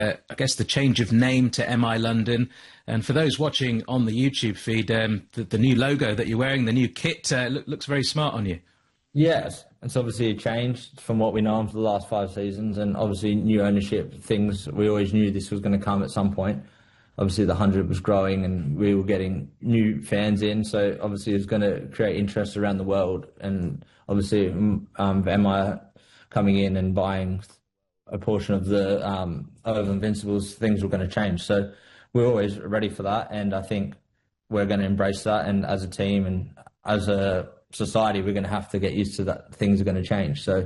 I guess the change of name to MI London. And for those watching on the YouTube feed, the new logo that you're wearing, the new kit, looks very smart on you. Yes, it's obviously a change from what we know for the last 5 seasons, and obviously new ownership things. We always knew this was going to come at some point. Obviously the 100 was growing and we were getting new fans in, so obviously it was going to create interest around the world. And obviously MI coming in and buying a portion of the Oval Invincibles, things were going to change. So we're always ready for that, and I think we're going to embrace that. And as a team and as a society, we're going to have to get used to that. Things are going to change. So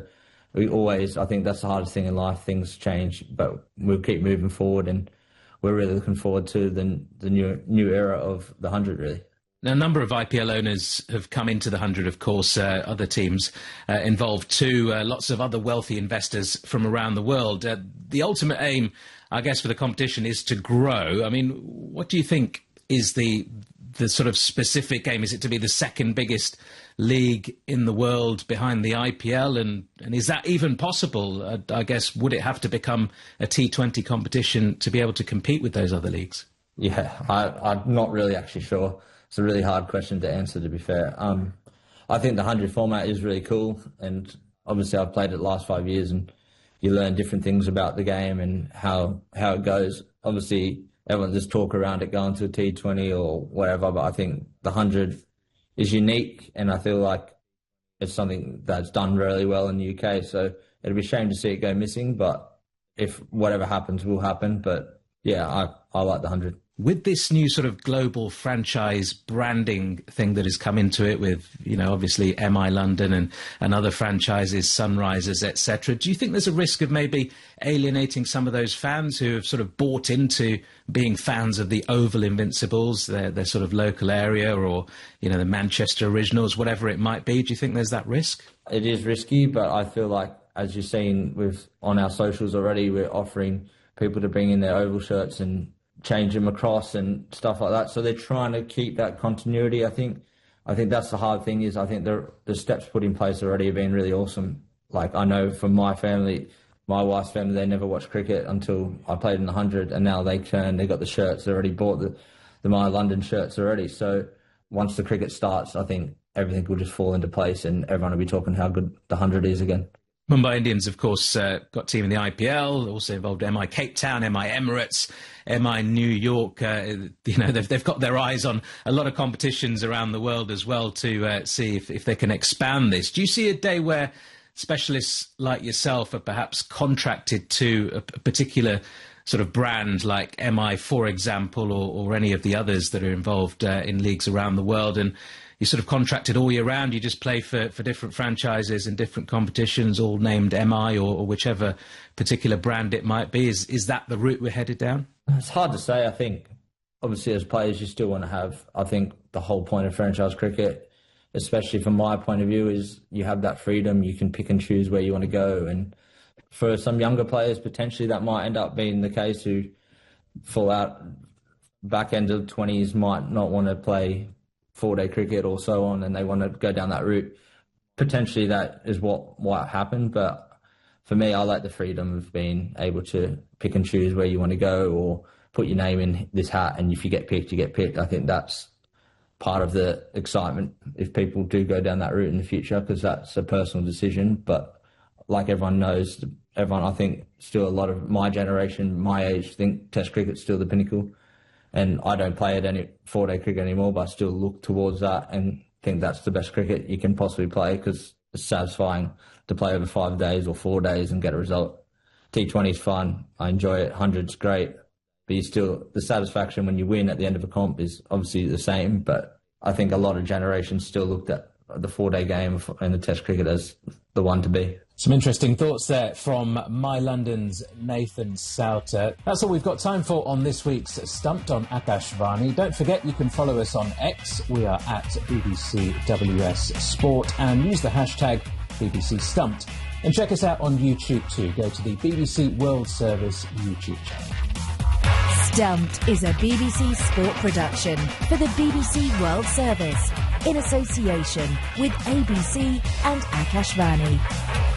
I think that's the hardest thing in life. Things change, but we'll keep moving forward, and we're really looking forward to the new era of the 100, really. Now, a number of IPL owners have come into the 100, of course, other teams involved too, lots of other wealthy investors from around the world. The ultimate aim, I guess, for the competition is to grow. I mean, what do you think is the sort of specific aim? Is it to be the second biggest league in the world behind the IPL? And is that even possible? I guess, would it have to become a T20 competition to be able to compete with those other leagues? Yeah, I'm not really actually sure. It's a really hard question to answer, to be fair. I think the 100 format is really cool, and obviously I've played it the last 5 years, and you learn different things about the game and how it goes. Obviously, everyone just talk around it going to a T20 or whatever, but I think the 100 is unique, and I feel like it's something that's done really well in the UK, so it'd be a shame to see it go missing, but if whatever happens will happen. But yeah, I like the 100. With this new sort of global franchise branding thing that has come into it with, obviously MI London and other franchises, Sunrisers, etc., do you think there's a risk of maybe alienating some of those fans who have sort of bought into being fans of the Oval Invincibles, their sort of local area, or, the Manchester Originals, whatever it might be? Do you think there's that risk? It is risky, but I feel like, as you've seen on our socials already, we're offering people to bring in their Oval shirts and change them across and stuff like that. So they're trying to keep that continuity. I think that's the hard thing. Is I think the steps put in place already have been really awesome. Like, I know from my family, my wife's family, they never watched cricket until I played in the 100, and now they got the shirts. They already bought the My London shirts already. So once the cricket starts, I think everything will just fall into place, and everyone will be talking how good the 100 is again. Mumbai Indians, of course, got team in the IPL, also involved MI Cape Town, MI Emirates, MI New York. They've got their eyes on a lot of competitions around the world as well to see if they can expand this. Do you see a day where specialists like yourself are perhaps contracted to a particular sort of brand like MI, for example, or any of the others that are involved in leagues around the world, and you're sort of contracted all year round? You just play for different franchises and different competitions, all named MI or whichever particular brand it might be. Is that the route we're headed down? It's hard to say. I think, obviously, as players, you still want to have, I think the whole point of franchise cricket, especially from my point of view, is you have that freedom. You can pick and choose where you want to go. And for some younger players, potentially that might end up being the case, who fall out back end of 20s, might not want to play 4-day cricket or so on, and they want to go down that route. Potentially that is what might happen, but for me, I like the freedom of being able to pick and choose where you want to go, or put your name in this hat, and if you get picked, you get picked. I think that's part of the excitement if people do go down that route in the future, because that's a personal decision. But like everyone knows, I think still a lot of my generation, my age, think Test cricket's still the pinnacle. And I don't play any 4-day cricket anymore, but I still look towards that and think that's the best cricket you can possibly play, because it's satisfying to play over 5 days or 4 days and get a result. T20 is fun. I enjoy it. 100's great. But the satisfaction when you win at the end of a comp is obviously the same. But I think a lot of generations still looked at the 4-day game and the Test cricket as the one to be. Some interesting thoughts there from My London's Nathan Souter. That's all we've got time for on this week's Stumped on Akashvani. Don't forget you can follow us on X. We are at BBCWS Sport, and use the hashtag BBC Stumped. And check us out on YouTube too. Go to the BBC World Service YouTube channel. Stumped is a BBC Sport production for the BBC World Service in association with ABC and Akashvani.